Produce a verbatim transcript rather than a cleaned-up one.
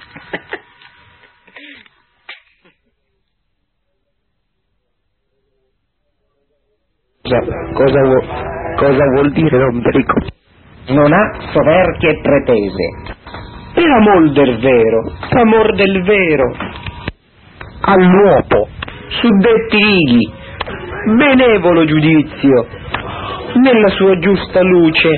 Cosa, vuol, cosa vuol dire Don Perico? Non ha soverchie e pretese. È amor del vero, amor del vero. All'uopo, suddetti igli, benevolo giudizio, nella sua giusta luce.